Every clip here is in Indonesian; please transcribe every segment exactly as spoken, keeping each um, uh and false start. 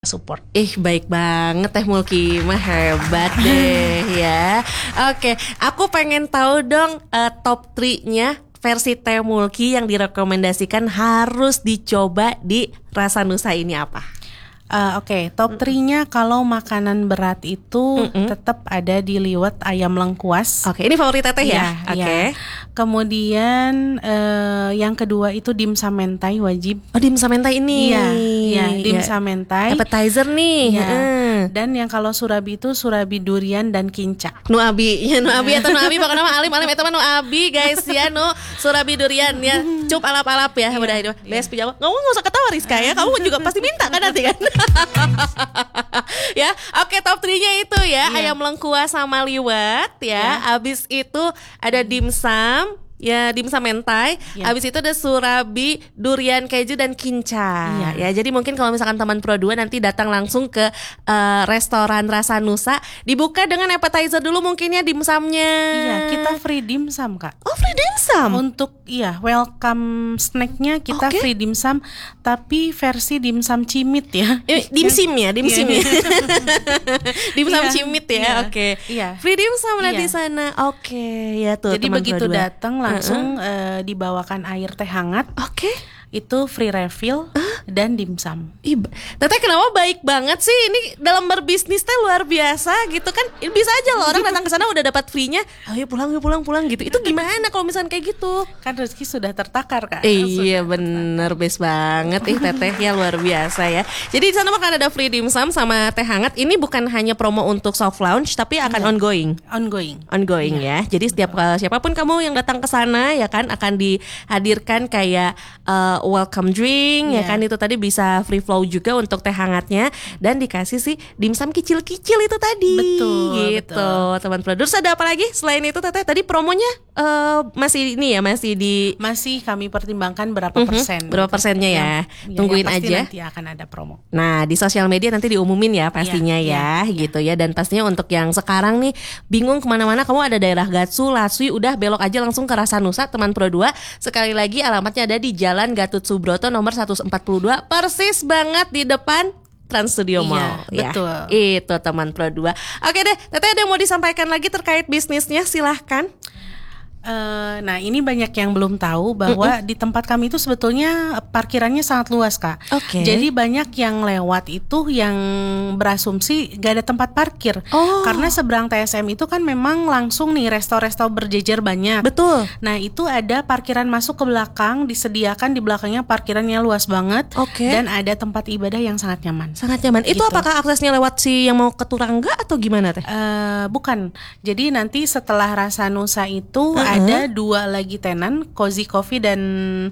support. Ih baik banget Teh Mulki, mah hebat deh ya. Oke, aku pengen tahu dong uh, top tiga-nya versi Teh Mulki yang direkomendasikan harus dicoba di Rasa Nusa ini apa? Uh, Oke, okay. top tiga-nya kalau makanan berat itu Mm-mm. tetap ada di liwet ayam lengkuas. Oke, okay, ini favorit Teteh ya? Oke. Ya. Okay. Kemudian uh, yang kedua itu dimsum mentai wajib. Oh, dimsum mentai ini. Iya, iya, dimsum ya. mentai. Appetizer nih. Ya. Hmm. Dan yang kalau surabi itu surabi durian dan kinca. Nu abi, ya nu abi atau nu abi pokoknya mah alim alim eta mah nu abi guys ya, nu surabi durian ya. Cup alap-alap ya, udah itu. Les pijama. Kamu enggak usah ketawa Rizka ya. Kamu juga pasti minta kan nanti kan. Ya, oke, top tiga-nya itu ya, yeah. ayam lengkuas sama liwet ya. Yeah. Abis itu ada dimsum, ya dimsum mentai. Yeah. Abis itu ada surabi, durian keju dan kinca. Yeah. Ya, jadi mungkin kalau misalkan teman Pro dua nanti datang langsung ke uh, restoran Rasa Nusa, dibuka dengan appetizer dulu mungkin ya dimsumnya. Iya, kita free dimsum Kak. Oh, free dimsum. Untuk iya, welcome snacknya kita okay. free dimsum, tapi versi dimsum cimit ya. Eh, dimsim ya, dimsim ya. Dimsum iya, cimit ya. Iya, Oke. Okay. Iya. Free dimsum lah iya. di sana. Oke, okay. Ya tuh. Jadi begitu datang langsung uh-huh. uh, dibawakan air teh hangat. Oke. Okay. Itu free refill huh? dan dimsum. Ih, Teteh kenapa baik banget sih? Ini dalam berbisnis teh luar biasa gitu kan. Bisa aja loh orang datang ke sana udah dapat free-nya. Ayo pulang, ayo pulang, pulang gitu. Itu gimana kalau misalnya kayak gitu? Kan rezeki sudah tertakar Kak. Iya bener, best banget ih Teteh ya, luar biasa ya. Jadi di sana makan ada free dimsum sama teh hangat. Ini bukan hanya promo untuk soft launch tapi akan iya. ongoing. Ongoing. Ongoing iya. ya. Jadi setiap uh, siapapun kamu yang datang ke sana ya kan akan dihadirkan kayak uh, welcome drink yeah. ya kan, itu tadi bisa free flow juga untuk teh hangatnya dan dikasih sih dimsum kecil-kecil itu tadi. Betul. Gitu. Betul. Teman produser ada apa lagi selain itu Teteh? Tadi promonya uh, masih ini ya, masih di masih kami pertimbangkan berapa uh-huh. persen. Berapa persennya ya? ya Tungguin ya, pasti aja. Nanti akan ada promo. Nah, di sosial media nanti diumumin ya pastinya ya, ya, ya gitu ya. Dan pastinya untuk yang sekarang nih bingung kemana-mana, kamu ada daerah Gatsu, Laswi, udah belok aja langsung ke Rasa Nusa teman Pro dua. Sekali lagi alamatnya ada di Jalan Gatot Subroto nomor seratus empat puluh dua, persis banget di depan Trans Studio Mall. Iya, betul. Ya, itu teman Pro dua. Oke deh, Teteh ada yang mau disampaikan lagi terkait bisnisnya, silahkan. Uh, nah ini banyak yang belum tahu bahwa Mm-mm. di tempat kami itu sebetulnya parkirannya sangat luas Kak. Okay. Jadi banyak yang lewat itu yang berasumsi gak ada tempat parkir. Oh. Karena seberang T S M itu kan memang langsung nih resto-resto berjejer banyak. Betul. Nah itu ada parkiran masuk ke belakang, disediakan di belakangnya parkirannya luas banget. Okay. Dan ada tempat ibadah yang sangat nyaman. Sangat nyaman. Itu gitu. Apakah aksesnya lewat si yang mau ke Turangga atau gimana Teh? Uh, bukan. Jadi nanti setelah Rasa Nusa itu uh-huh. ada dua lagi tenan, Cozy Coffee dan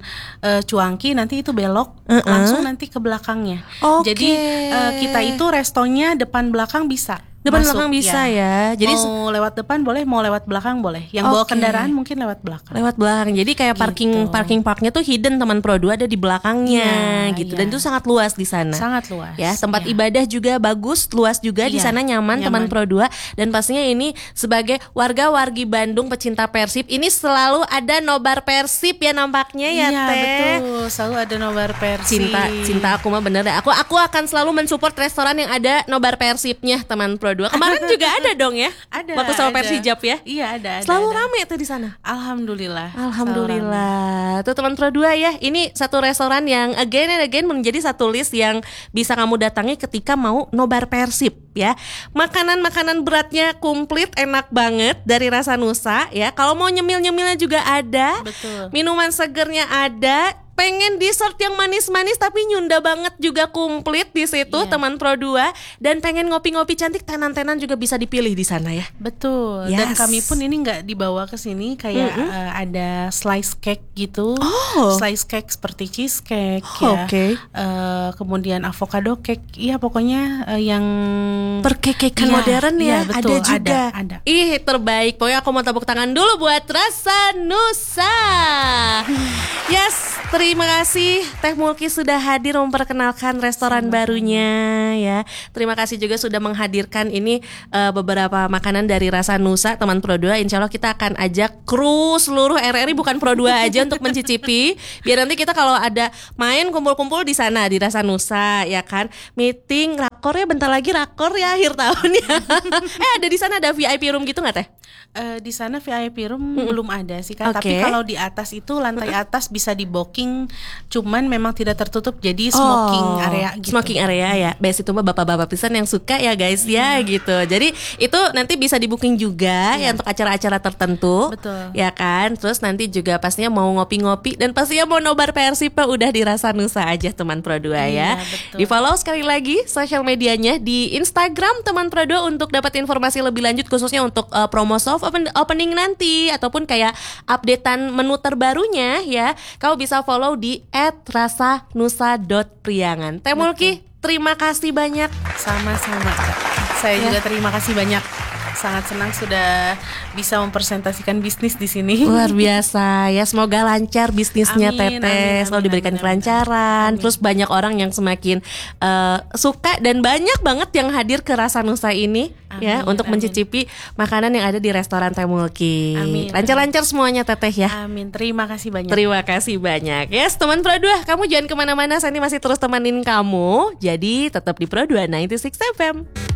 uh, Cuangki, nanti itu belok uh-uh. langsung nanti ke belakangnya. Okay. Jadi uh, kita itu restonya depan belakang bisa. Depan masuk, belakang bisa ya. ya. Jadi mau lewat depan boleh, mau lewat belakang boleh. Yang okay. bawa kendaraan mungkin lewat belakang. Lewat belakang. Jadi kayak parking gitu. parking parknya tuh hidden teman Pro dua ada di belakangnya ya, gitu. Ya. Dan itu sangat luas di sana. Sangat luas. Ya, tempat ya. ibadah juga bagus, luas juga ya. Di sana nyaman, nyaman teman Pro dua, dan pastinya ini sebagai warga-wargi Bandung pecinta Persib, ini selalu ada nobar Persib ya nampaknya ya, ya Teh. Betul, selalu ada nobar Persib. Cinta cinta aku mah bener deh. Aku aku akan selalu mensupport restoran yang ada nobar Persibnya teman Pro dua. Kemarin juga ada dong ya? Ada. Waktu sama ada. Persijap ya? Iya ada. ada Selalu ada. rame tuh di sana. Alhamdulillah. Alhamdulillah. Tuh teman Pro dua ya. Ini satu restoran yang again and again menjadi satu list yang bisa kamu datangi ketika mau nobar Persib ya. Makanan-makanan beratnya komplit, enak banget dari Rasa Nusa ya. Kalau mau nyemil-nyemilnya juga ada. Betul. Minuman segernya ada. Pengen dessert yang manis-manis tapi nyunda banget juga komplit di situ yeah. teman Pro dua, dan pengen ngopi-ngopi cantik, tenan-tenan juga bisa dipilih di sana ya. Betul. Yes. Dan kami pun ini nggak dibawa ke sini kayak mm-hmm. uh, ada slice cake gitu. Oh. Slice cake seperti cheesecake oh, ya. Okay. Uh, kemudian avocado cake. Iya pokoknya uh, yang perkekekan ya, modern ya, ya betul, ada juga. Ada, ada. Ih terbaik. Pokoknya aku mau tepuk tangan dulu buat Rasa Nusa. Yes. Terima kasih Teh Mulki sudah hadir memperkenalkan restoran Sama-sama. barunya ya. Terima kasih juga sudah menghadirkan ini uh, beberapa makanan dari Rasa Nusa teman Pro dua. Insya Allah kita akan ajak kru seluruh R R I, bukan Pro dua aja untuk mencicipi. Biar nanti kita kalau ada main kumpul-kumpul di sana di Rasa Nusa ya kan. Meeting rakor ya, bentar lagi rakor ya akhir tahun ya. Eh ada di sana ada V I P room gitu nggak teh? Uh, di sana V I P room hmm. belum ada sih Kak. Okay. Tapi kalau di atas itu lantai atas bisa di booking, cuman memang tidak tertutup jadi smoking oh, area gitu. Smoking area ya. Biasa itu mah bapak-bapak pisan yang suka ya guys ya gitu. Jadi itu nanti bisa di booking juga yeah. ya untuk acara-acara tertentu. Betul. Ya kan. Terus nanti juga pastinya mau ngopi-ngopi dan pastinya mau nobar Persib udah di Rasa Nusa aja teman Pro dua ya. Iya, di follow sekali lagi sosial medianya di Instagram teman Pro dua untuk dapat informasi lebih lanjut khususnya untuk uh, promo soft open, opening nanti ataupun kayak updatean menu terbarunya ya. Kamu bisa follow di et rasanusa dot priangan. Teh Mulki, terima kasih banyak. Sama-sama. Saya ya. juga terima kasih banyak. Sangat senang sudah bisa mempresentasikan bisnis di sini. Luar biasa ya, semoga lancar bisnisnya amin, Teteh, selalu diberikan amin, kelancaran. Amin. Terus banyak orang yang semakin uh, suka dan banyak banget yang hadir ke Rasa Nusa ini amin, ya untuk amin. mencicipi makanan yang ada di restoran Teh Mulki. Lancar-lancar semuanya Teteh ya. Amin. Terima kasih banyak. Terima kasih banyak. Yes, teman Pro dua, kamu jangan kemana-mana. Saya ini masih terus temenin kamu. Jadi tetap di Pro dua sembilan puluh enam F M.